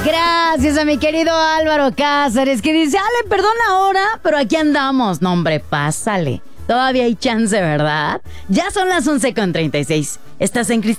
Gracias a mi querido Álvaro Cáceres, que dice, Ale, perdón ahora, pero aquí andamos. No, hombre, pásale. Todavía hay chance, ¿verdad? Ya son las 11:36. Estás en Cristal